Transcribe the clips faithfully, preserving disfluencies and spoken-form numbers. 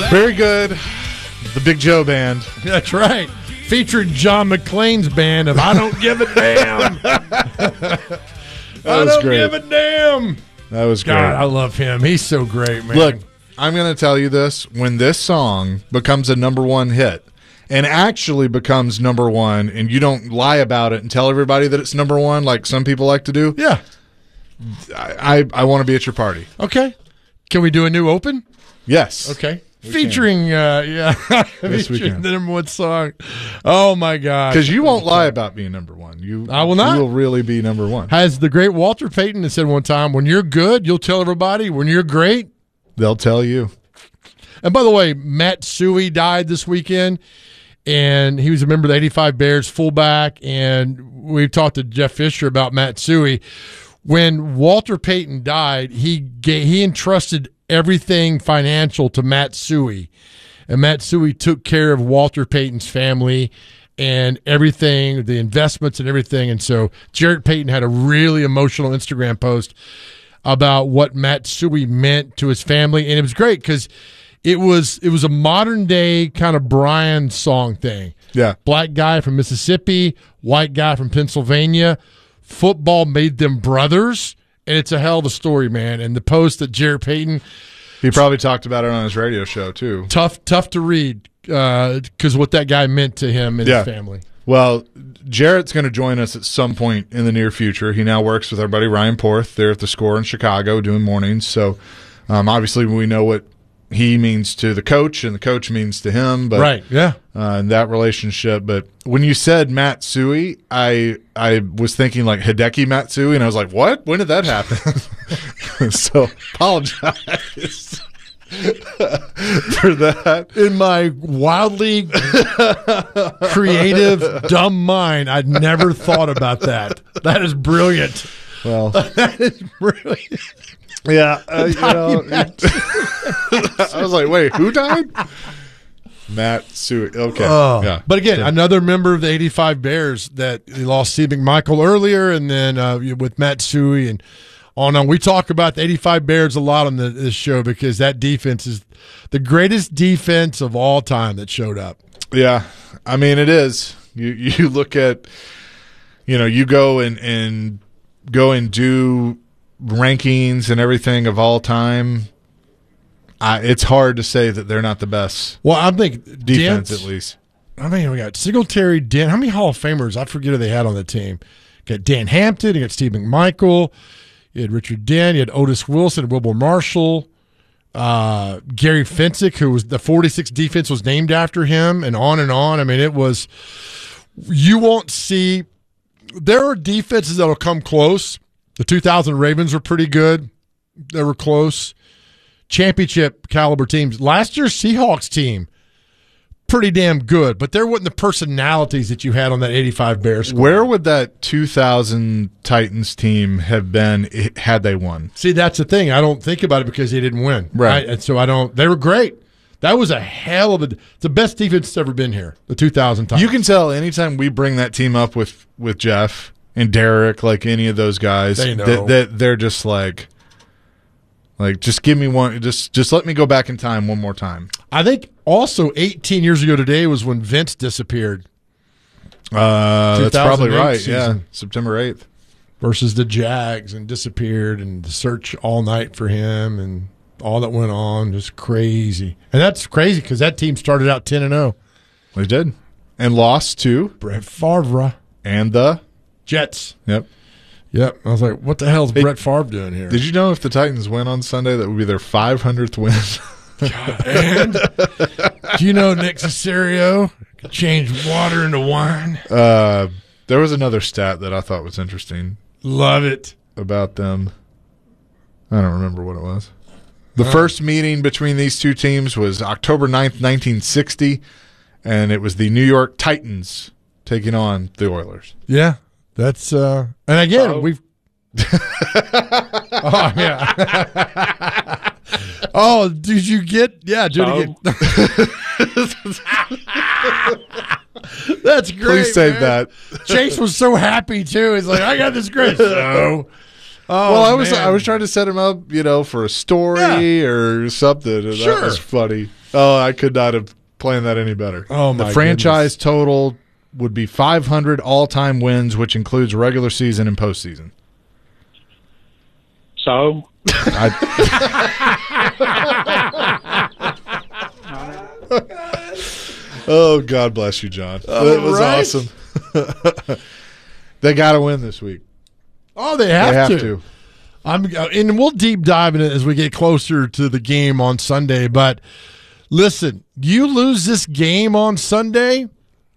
Very good. The Big Joe Band. That's right. Featuring John McClane's band of I Don't Give a Damn. That I was don't great. give a damn. That was great. God, I love him. He's so great, man. Look, I'm going to tell you this. When this song becomes a number one hit and actually becomes number one and you don't lie about it and tell everybody that it's number one like some people like to do, yeah. I, I, I want to be at your party. Okay. Can we do a new open? Yes. Okay. Featuring, uh, yeah, Yes, we featuring can. the number one song. Oh, my God. Because you won't lie about being number one. You, I will not. You will really be number one. Has the great Walter Payton said one time, when you're good, you'll tell everybody. When you're great. They'll tell you. And by the way, Matt Suhey died this weekend, and he was a member of the eighty-five Bears fullback, and we've talked to Jeff Fisher about Matt Suhey. When Walter Payton died, he gave, he entrusted everything financial to Matt Suhey, and Matt Suhey took care of Walter Payton's family and everything, the investments and everything. And so Jarrett Payton had a really emotional Instagram post about what Matt Suhey meant to his family, and it was great because it was it was a modern day kind of Brian song thing. Yeah. Black guy from Mississippi, white guy from Pennsylvania. Football made them brothers, and it's a hell of a story, man. And the post that Jarrett Payton, He probably talked about it on his radio show, too. tough tough to read because what that guy meant to him and Yeah. his family. Well, Jarrett's going to join us at some point in the near future. He now works with our buddy Ryan Porth there at the Score in Chicago doing mornings. So um, obviously we know what he means to the coach and the coach means to him. But, Right, yeah. Uh, in that relationship. But when you said Matt Suhey, I I was thinking like Hideki Matsui, and I was like, what? When did that happen? So apologize. For that. In my wildly creative, dumb mind, I'd never thought about that. That is brilliant. Well, That is brilliant. yeah, uh, you know, I was like, wait, who died? Matt Suhey. Okay. Oh. Yeah. But again, So- another member of the eighty-five Bears that they lost Steve McMichael earlier, and then uh, with Matt Suhey and on and on. We talk about the eighty-five Bears a lot on the, this show because that defense is the greatest defense of all time that showed up. Yeah, I mean it is. You you look at, you know, you go and and go and do rankings and everything of all time. I, it's hard to say that they're not the best Well, I think defense, Dent, at least. I mean, we got Singletary, Dent. How many Hall of Famers? I forget who they had on the team. You got Dan Hampton. You got Steve McMichael. You had Richard Dent. You had Otis Wilson, Wilbur Marshall, uh, Gary Fensick, who was the forty-six defense was named after him, and on and on. I mean, it was. You won't see. There are defenses that will come close. The two thousand Ravens were pretty good. They were close. Championship caliber teams. Last year's Seahawks team, pretty damn good, but there wasn't the personalities that you had on that eighty-five Bears squad. Where would that two thousand Titans team have been i- had they won? See, that's the thing. I don't think about it because they didn't win. Right. And so I don't. They were great. That was a hell of a. The best defense that's ever been here. The two thousand Titans. You can tell anytime we bring that team up with, with Jeff and Derek, like any of those guys, They know. that, that they're just like, like just give me one, just just let me go back in time one more time. I think also eighteen years ago today was when Vince disappeared Uh, that's probably two thousand eight right. season. Yeah, September eighth. versus the Jags and disappeared and the search all night for him and all that went on. Just crazy. And that's crazy because that team started out ten and oh. They did, and lost to Brett Favre. and the Jets. yep. Yep. I was like, what the hell is Hey, Brett Favre doing here? Did you know if the Titans win on Sunday, that would be their five hundredth win? And do you know Nick Casario could change water into wine? uh, there was another stat that I thought was interesting Love it. about them. I don't remember what it was. The first meeting between these two teams was October ninth, nineteen sixty, and it was the New York Titans taking on the Oilers. Yeah. That's uh and again Oh. we've Oh yeah. Oh, did you get yeah, do it again. That's great. Please save man. that. Chase was so happy too. He's like, I got this great. So Oh, well, I was man. I was trying to set him up, you know, for a story Yeah. or something. And Sure. That was funny. Oh, I could not have planned that any better. Oh, my The franchise total would be five hundred all-time wins, which includes regular season and postseason. So, I, oh, God bless you, John. That was right. awesome. They got to win this week. Oh, they have, They have to. to. I'm, and we'll deep dive in it as we get closer to the game on Sunday. But listen, you lose this game on Sunday,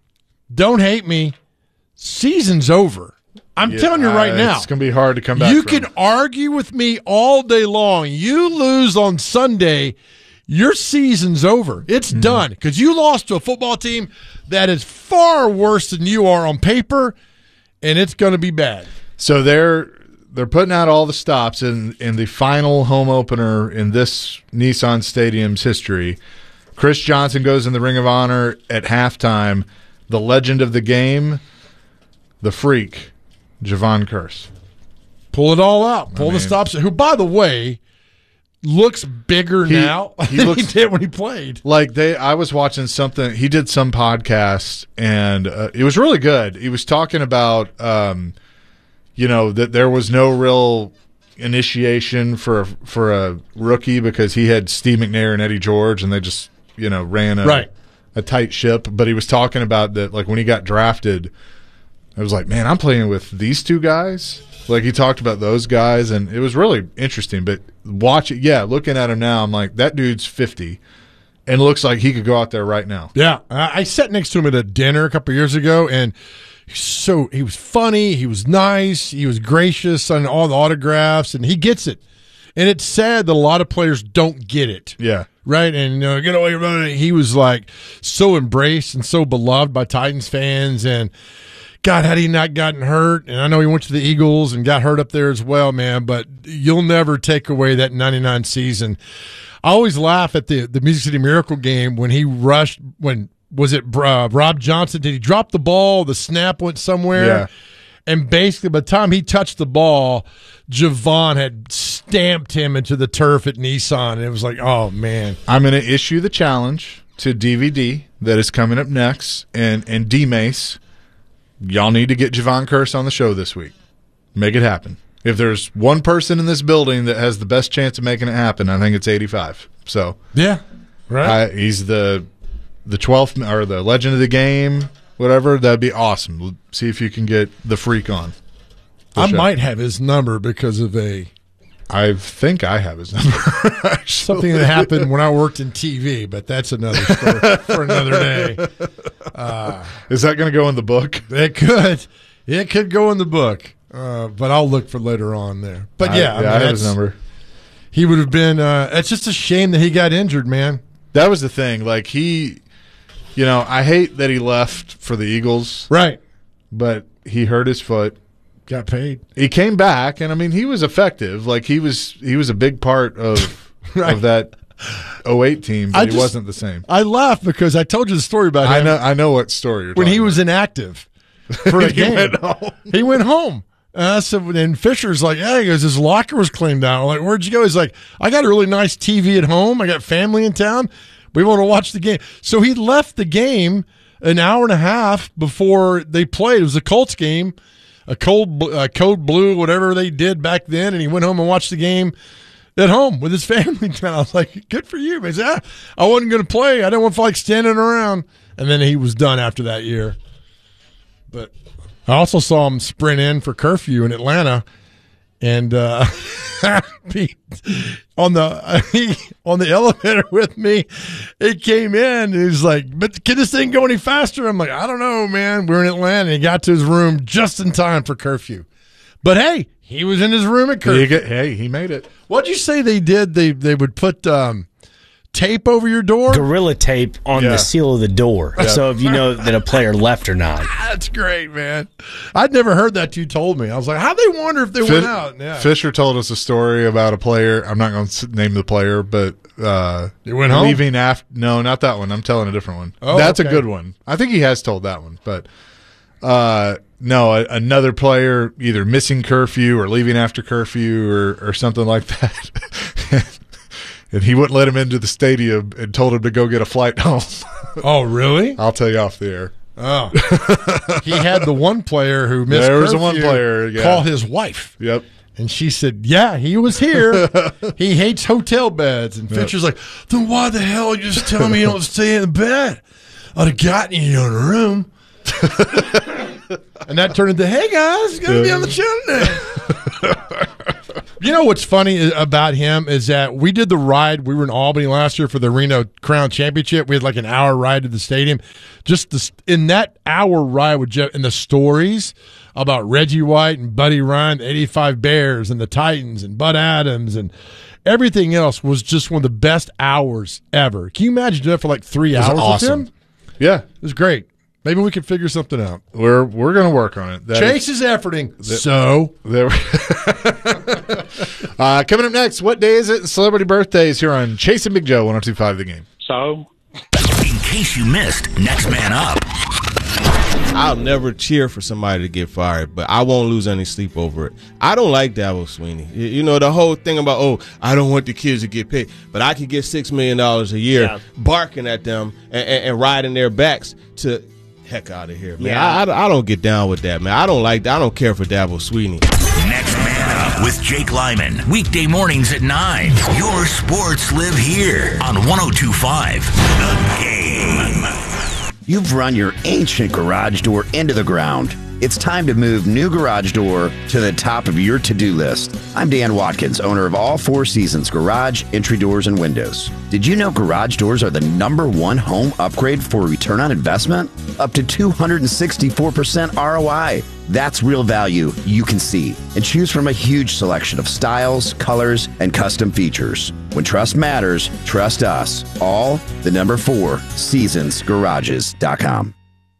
don't hate me. Season's over. I'm Yeah, telling you right uh, now. It's going to be hard to come back You from. can argue with me all day long. You lose on Sunday, your season's over. It's Mm-hmm. done because you lost to a football team that is far worse than you are on paper, and it's going to be bad. So they're they're putting out all the stops in, in the final home opener in this Nissan Stadium's history. Chris Johnson goes in the Ring of Honor at halftime. The legend of the game, the freak, Javon Curse. Pull it all out. Pull I the mean- stops. Who, by the way, looks bigger He- now he than looks- he did when he played. Like they, I was watching something. He did some podcast, and uh, it was really good. He was talking about, um, you know, that there was no real initiation for for a rookie because he had Steve McNair and Eddie George, and they just, you know, ran a Right. a tight ship. But he was talking about that, like when he got drafted, I was like, man, I'm playing with these two guys. Like he talked about those guys, and it was really interesting. But watch it, yeah, looking at him now, I'm like, that dude's fifty, and looks like he could go out there right now. Yeah, I I sat next to him at a dinner a couple years ago, and he's so he was funny, he was nice, he was gracious on all the autographs, and he gets it. And it's sad that a lot of players don't get it. Yeah. Right, and you know, get away from it. He was like so embraced and so beloved by Titans fans, and God, had he not gotten hurt, and I know he went to the Eagles and got hurt up there as well, man, but you'll never take away that ninety-nine season. I always laugh at the, the Music City Miracle game when he rushed, when, was it uh, Rob Johnson? Did he drop the ball? The snap went somewhere? Yeah. And basically, by the time he touched the ball, Javon had stamped him into the turf at Nissan, and it was like, oh, man. I'm going to issue the challenge to D V D that is coming up next, and and D-Mace. Y'all need to get Javon Curse on the show this week. Make it happen. If there's one person in this building that has the best chance of making it happen, I think it's eighty-five. So Yeah, right. I, he's the the twelfth or the legend of the game, whatever. That'd be awesome. See if you can get the freak on. I show. might have his number because of a I think I have his number. actually. something that happened when I worked in T V, but that's another story for another day. Is that going to go in the book? It could, it could go in the book, uh, but I'll look for later on there. But yeah, I, I, yeah, mean, I have his that's- number. He would have been. Uh, it's just a shame that he got injured, man. That was the thing. Like he, you know, I hate that he left for the Eagles, Right, but he hurt his foot. got paid. He came back, and I mean, he was effective. Like he was, he was a big part of Right. of that oh eight team, but I he just- wasn't the same. I laugh because I told you the story about him. I know, I know what story you're when talking he was about. inactive for a He game. went home. He went home. And I said, and Fisher's like, hey, he goes, his locker was cleaned out. I'm like, where'd you go? He's like, I got a really nice T V at home. I got family in town. We want to watch the game. So he left the game an hour and a half before they played. It was a Colts game, a cold, uh, code blue, whatever they did back then. And he went home and watched the game at home with his family. And I was like, good for you. He said, ah, I wasn't going to play. I didn't want to feel like standing around. And then he was done after that year. But I also saw him sprint in for curfew in Atlanta, and uh, Pete, on the he, on the elevator with me, he came in and he was like, "But can this thing go any faster?" I'm like, "I don't know, man." We're in Atlanta, and he got to his room just in time for curfew. But hey, he was in his room at curfew. You get- hey, he made it. What'd you say they did? They they would put um, tape over your door. Gorilla tape on Yeah. the seal of the door, so if you know that a player left or not. That's great, man. I'd never heard that till you told me. I was like, how'd they wonder if they Fi- went out? Yeah. Fisher told us a story about a player. I'm not going to name the player, but uh, He went home? leaving after. No, not that one. I'm telling a different one. Oh, That's okay. a good one. I think he has told that one, but Uh, no, a, another player either missing curfew or leaving after curfew or, or something like that. And he wouldn't let him into the stadium and told him to go get a flight home. Oh, really? I'll tell you off the air. Oh. He had the one player who missed There was curfew a one player, yeah. call his wife. Yep. And she said, yeah, he was here. He hates hotel beds. And Fincher's yep. like, then why the hell are you just telling me you don't stay in the bed? I'd have gotten you in a room. And that turned into, hey, guys, going to be on the show today. You know what's funny about him is that we did the ride. We were in Albany last year for the Reno Crown Championship. We had like an hour ride to the stadium. Just the, in that hour ride with Jeff and the stories about Reggie White and Buddy Ryan, the eighty-five Bears and the Titans and Bud Adams and everything else was just one of the best hours ever. Can you imagine doing that for like three hours awesome. with him? Yeah. It was great. Maybe we can figure something out. We're we're going to work on it. That Chase is, is efforting. That, so. There, uh, coming up next, what day is it? Celebrity birthdays here on Chase and Big Joe, one oh two point five The Game. So? In case you missed, next man up. I'll never cheer for somebody to get fired, but I won't lose any sleep over it. I don't like Dabo Swinney. You know, the whole thing about, oh, I don't want the kids to get paid, but I could get six million dollars a year yeah. barking at them and, and, and riding their backs to heck out of here, man. Yeah. I, I, I don't get down with that, man. I don't like that. I don't care for Dabo Swinney. Next man up with Jake Lyman. Weekday mornings at nine. Your sports live here on one oh two point five The Game. You've run your ancient garage door into the ground. It's time to move new garage door to the top of your to-do list. I'm Dan Watkins, owner of All Four Seasons Garage, Entry Doors, and Windows. Did you know garage doors are the number one home upgrade for return on investment? Up to two hundred sixty-four percent R O I. That's real value you can see. And choose from a huge selection of styles, colors, and custom features. When trust matters, trust us. All the number four, seasons garages dot com.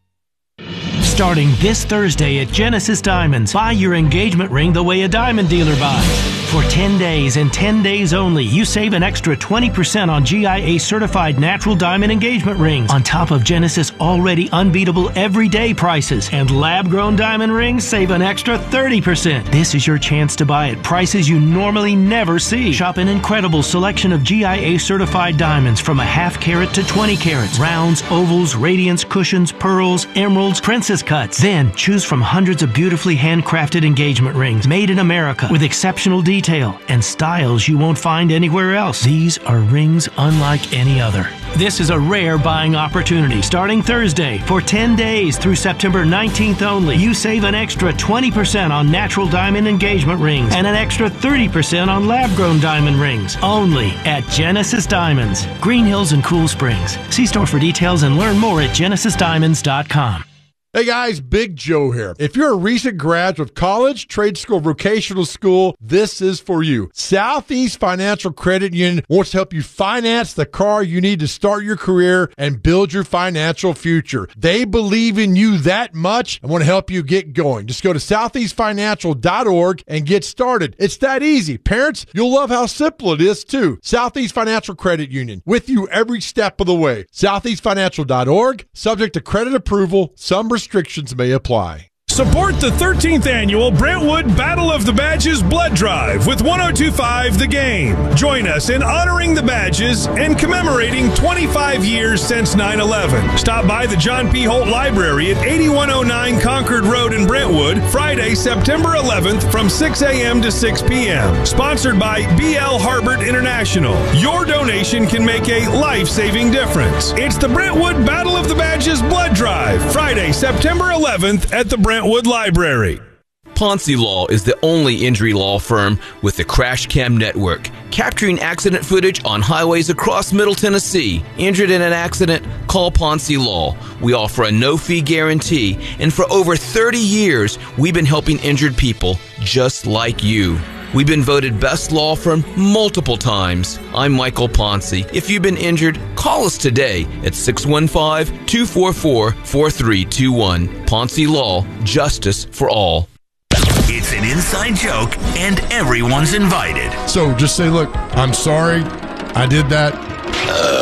Starting this Thursday at Genesis Diamonds, buy your engagement ring the way a diamond dealer buys. For ten days and ten days only, you save an extra twenty percent on G I A certified natural diamond engagement rings, on top of Genesis already unbeatable everyday prices. And lab-grown diamond rings save an extra thirty percent. This is your chance to buy at prices you normally never see. Shop an incredible selection of G I A certified diamonds from a half carat to twenty carats. Rounds, ovals, radiance, cushions, pearls, emeralds, princess cuts. Then choose from hundreds of beautifully handcrafted engagement rings made in America with exceptional detail and styles you won't find anywhere else. These are rings unlike any other. This is a rare buying opportunity. Starting Thursday for ten days through September nineteenth only, you save an extra twenty percent on natural diamond engagement rings and an extra thirty percent on lab-grown diamond rings. Only at Genesis Diamonds, Green Hills and Cool Springs. See store for details and learn more at genesis diamonds dot com. Hey guys, Big Joe here. If you're a recent graduate of college, trade school, vocational school, this is for you. Southeast Financial Credit Union wants to help you finance the car you need to start your career and build your financial future. They believe in you that much and want to help you get going. Just go to southeast financial dot org and get started. It's that easy. Parents, you'll love how simple it is too. Southeast Financial Credit Union, with you every step of the way. southeast financial dot org, subject to credit approval. Some restrictions may apply. Support the thirteenth annual Brentwood Battle of the Badges Blood Drive with one oh two point five The Game. Join us in honoring the badges and commemorating twenty-five years since nine eleven. Stop by the John P. Holt Library at eighty-one oh nine Concord Road in Brentwood, Friday, September eleventh from six a.m. to six p.m. Sponsored by B L Harbert International. Your donation can make a life-saving difference. It's the Brentwood Battle of the Badges Blood Drive, Friday, September eleventh at the Brentwood Library. Ponzi Law is the only injury law firm with the Crash Cam Network, capturing accident footage on highways across Middle Tennessee. Injured in an accident? Call Ponzi Law. We offer a no-fee guarantee, and for over thirty years, we've been helping injured people just like you. We've been voted best law firm multiple times. I'm Michael Ponzi. If you've been injured, call us today at six one five, two four four, four three two one. Ponzi Law, justice for all. It's an inside joke, and everyone's invited. So just say, look, I'm sorry, I did that. Uh,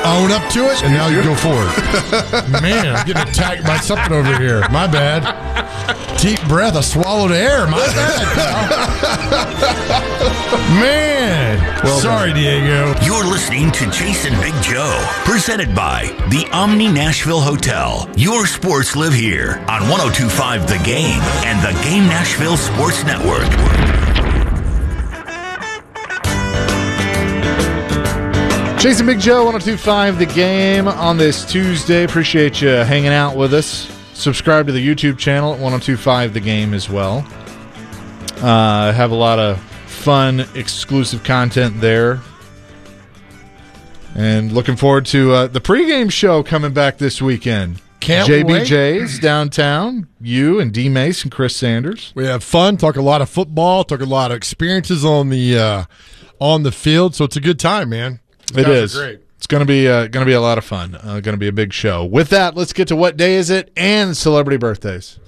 own up to it, and now you go forward. Man, I'm getting attacked by something over here. My bad. Deep breath. I swallowed air. My bad. Man. Well, sorry, Diego. You're listening to Jason Big Joe, presented by the Omni Nashville Hotel. Your sports live here on one oh two point five The Game and the Game Nashville Sports Network. Jason Big Joe, one oh two point five The Game on this Tuesday. Appreciate you hanging out with us. Subscribe to the YouTube channel at one oh two point five The Game as well. Uh, have a lot of fun, exclusive content there. And looking forward to uh, the pregame show coming back this weekend. Can't J B wait. J's downtown. You and D Mace and Chris Sanders. We have fun. Talk a lot of football. Talk a lot of experiences on the uh, on the field. So it's a good time, man. It Guys is. are great. It's going to be uh, going to be a lot of fun. Uh, going to be a big show. With that, let's get to what day is it and celebrity birthdays.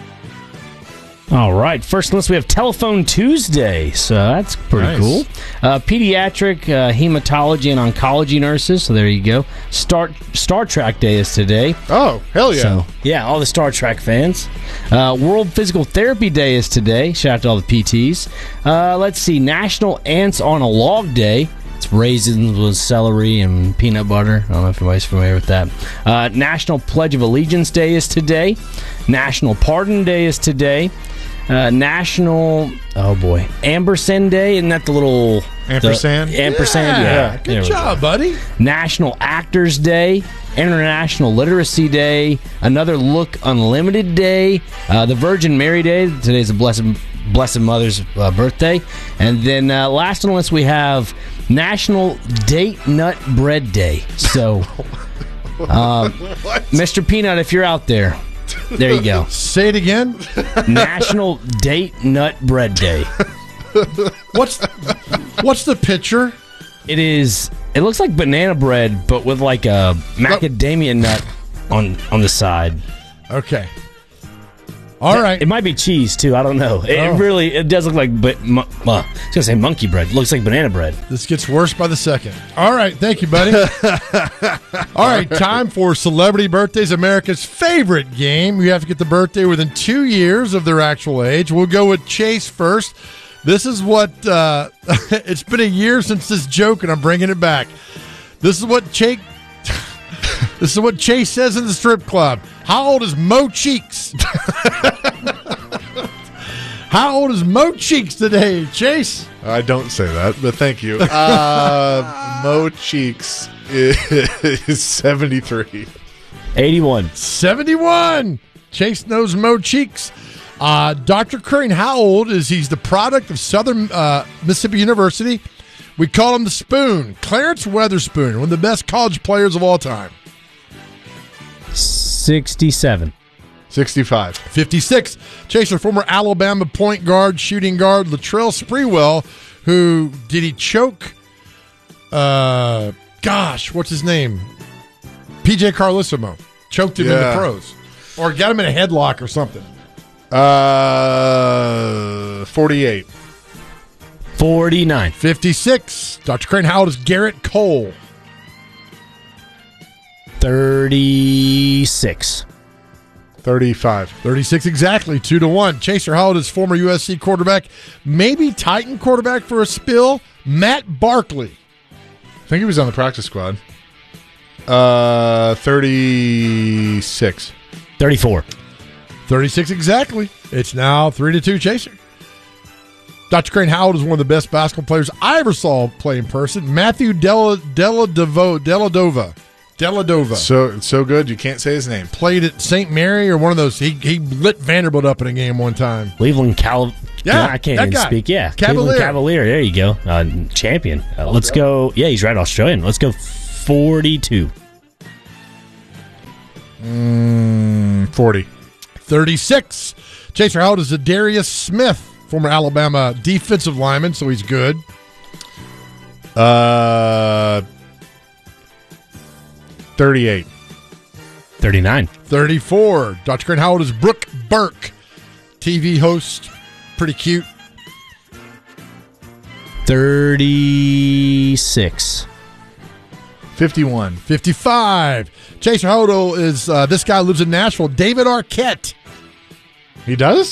All right. First list, we have Telephone Tuesday, so that's pretty Nice. cool. Uh, pediatric uh, hematology and oncology nurses, so there you go. Star Star Trek Day is today. Oh, hell yeah. So, yeah, all the Star Trek fans. Uh, World Physical Therapy Day is today. Shout out to all the P Ts. Uh, let's see. National Ants on a Log Day. It's raisins with celery and peanut butter. I don't know if anybody's familiar with that. Uh, National Pledge of Allegiance Day is today. National Pardon Day is today. Uh, National, oh boy, Ampersand Day. Isn't that the little... Ampersand? The, ampersand, yeah. Yeah, There good we job, go. buddy. National Actors Day, International Literacy Day, Another Look Unlimited Day, uh, the Virgin Mary Day. Today's the Blessed Blessed Mother's uh, birthday, and then uh, last on the list we have National Date Nut Bread Day. So, uh, Mister Peanut, if you're out there, there you go. Say it again. National Date Nut Bread Day. What's what's the picture? It is. It looks like banana bread, but with like a macadamia nut on on the side. Okay. All right. It might be cheese too. I don't know. It Oh. really. It does look like. But uh, I was gonna say monkey bread. It looks like banana bread. This gets worse by the second. All right. Thank you, buddy. All right. Time for Celebrity Birthdays, America's favorite game. You have to get the birthday within two years of their actual age. We'll go with Chase first. This is what, uh, it's been a year since this joke, and I'm bringing it back. This is what Chase, this is what Chase says in the strip club. How old is Mo Cheeks? How old is Mo Cheeks today, Chase? I don't say that, but thank you. Uh, Mo Cheeks is seventy-three. eighty-one. seventy-one. Chase knows Mo Cheeks. Uh, Doctor Crane, how old is he's the product of Southern uh, Mississippi University? We call him the Spoon. Clarence Weatherspoon, one of the best college players of all time. sixty-seven. sixty-five. fifty-six. Chaser, former Alabama point guard, shooting guard, Latrell Sprewell, who did he choke? Uh, gosh, what's his name? P J Carlissimo. Choked him in Yeah. the pros. Or got him in a headlock or something. Uh, forty-eight. forty-nine. fifty-six. Doctor Crane, how old is Garrett Cole? thirty-six. thirty-five. thirty-six exactly, two to one. Chaser, how old is former U S C quarterback, maybe Titan quarterback for a spill, Matt Barkley? I think he was on the practice squad. Uh, thirty-six. thirty-four. thirty-six exactly. It's now three to two, Chaser. Doctor Crane, how old is one of the best basketball players I ever saw play in person? Matthew Della Delladovo, Dellavedova. Dellavedova. So so good you can't say his name. Played at Saint Mary or one of those. He he lit Vanderbilt up in a game one time. Cleveland Cal. Yeah, I can't that even guy. speak. Yeah, Cavalier. Cleveland Cavalier. There you go. Uh, champion. Uh, let's go. Yeah, he's right. Australian. Let's go. Forty-two. Mm, forty. thirty-six. Chaser, how old is Darius Smith, former Alabama defensive lineman, so he's good. Uh, thirty-eight. thirty-nine. thirty-four. Doctor Crane, how old is Brooke Burke, T V host, pretty cute. thirty-six. fifty-one. fifty-five. Chaser Hodo is, uh, this guy lives in Nashville. David Arquette. He does?